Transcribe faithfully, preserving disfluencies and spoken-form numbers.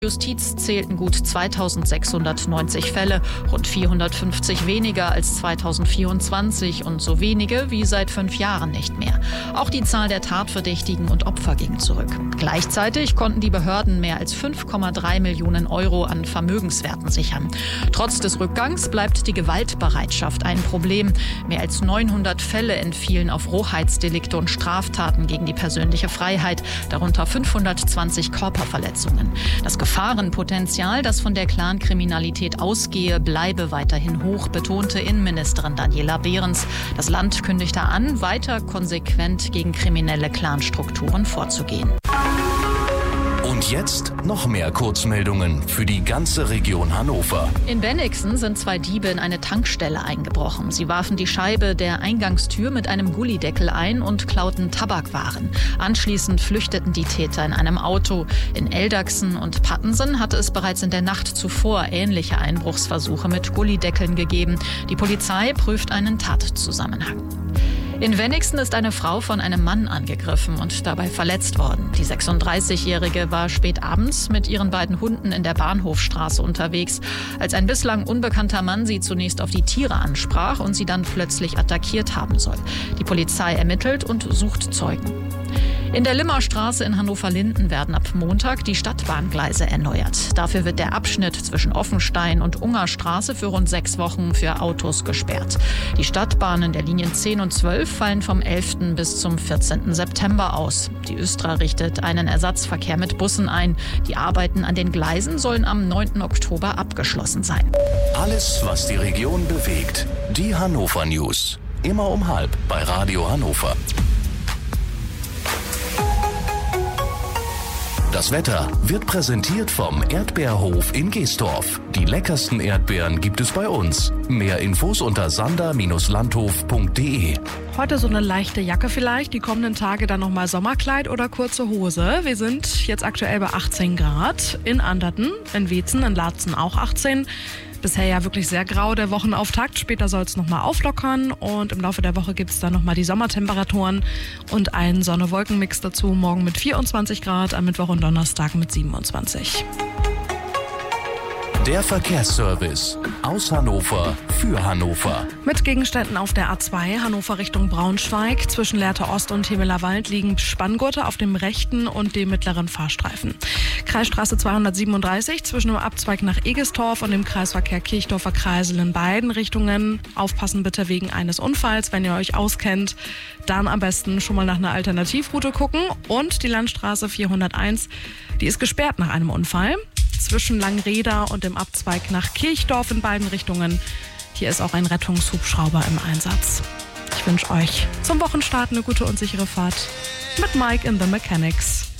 Justiz zählten gut zweitausendsechshundertneunzig Fälle, rund vierhundertfünfzig weniger als zweitausendvierundzwanzig und so wenige wie seit fünf Jahren nicht mehr. Auch die Zahl der Tatverdächtigen und Opfer ging zurück. Gleichzeitig konnten die Behörden mehr als fünf Komma drei Millionen Euro an Vermögenswerten sichern. Trotz des Rückgangs bleibt die Gewaltbereitschaft ein Problem. Mehr als neunhundert Fälle entfielen auf Rohheitsdelikte und Straftaten gegen die persönliche Freiheit, darunter fünfhundertzwanzig Körperverletzungen. Das Gefahrenpotenzial, das von der Clankriminalität ausgehe, bleibe weiterhin hoch, betonte Innenministerin Daniela Behrens. Das Land kündigte an, weiter konsequent gegen kriminelle Clanstrukturen vorzugehen. Und jetzt noch mehr Kurzmeldungen für die ganze Region Hannover. In Bennigsen sind zwei Diebe in eine Tankstelle eingebrochen. Sie warfen die Scheibe der Eingangstür mit einem Gullideckel ein und klauten Tabakwaren. Anschließend flüchteten die Täter in einem Auto. In Eldachsen und Pattensen hatte es bereits in der Nacht zuvor ähnliche Einbruchsversuche mit Gullideckeln gegeben. Die Polizei prüft einen Tatzusammenhang. In Bennigsen ist eine Frau von einem Mann angegriffen und dabei verletzt worden. Die sechsunddreißigjährige war spät abends mit ihren beiden Hunden in der Bahnhofstraße unterwegs, als ein bislang unbekannter Mann sie zunächst auf die Tiere ansprach und sie dann plötzlich attackiert haben soll. Die Polizei ermittelt und sucht Zeugen. In der Limmerstraße in Hannover-Linden werden ab Montag die Stadtbahngleise erneuert. Dafür wird der Abschnitt zwischen Offenstein und Ungerstraße für rund sechs Wochen für Autos gesperrt. Die Stadtbahnen der Linien zehn und zwölf fallen vom elften bis zum vierzehnten September aus. Die Östra richtet einen Ersatzverkehr mit Bussen ein. Die Arbeiten an den Gleisen sollen am neunten Oktober abgeschlossen sein. Alles, was die Region bewegt. Die Hannover News. Immer um halb bei Radio Hannover. Das Wetter wird präsentiert vom Erdbeerhof in Geestorf. Die leckersten Erdbeeren gibt es bei uns. Mehr Infos unter sander Bindestrich landhof punkt de. Heute so eine leichte Jacke vielleicht, die kommenden Tage dann nochmal Sommerkleid oder kurze Hose. Wir sind jetzt aktuell bei achtzehn Grad in Anderten, in Weetzen, in Laatzen auch achtzehn. Bisher ja wirklich sehr grau der Wochenauftakt. Später soll es nochmal auflockern und im Laufe der Woche gibt es dann nochmal die Sommertemperaturen und einen Sonne-Wolken-Mix dazu. Morgen mit vierundzwanzig Grad, am Mittwoch und Donnerstag mit siebenundzwanzig. Der Verkehrsservice aus Hannover für Hannover. Mit Gegenständen auf der A zwei Hannover Richtung Braunschweig. Zwischen Lehrte Ost und Hemeler Wald liegen Spanngurte auf dem rechten und dem mittleren Fahrstreifen. Kreisstraße zweihundertsiebenunddreißig zwischen dem Abzweig nach Egestorf und dem Kreisverkehr Kirchdorfer Kreisel in beiden Richtungen. Aufpassen bitte wegen eines Unfalls. Wenn ihr euch auskennt, dann am besten schon mal nach einer Alternativroute gucken. Und die Landstraße vierhunderteins, die ist gesperrt nach einem Unfall. Zwischen Langreda und dem Abzweig nach Kirchdorf in beiden Richtungen. Hier ist auch ein Rettungshubschrauber im Einsatz. Ich wünsche euch zum Wochenstart eine gute und sichere Fahrt mit Mike in the Mechanics.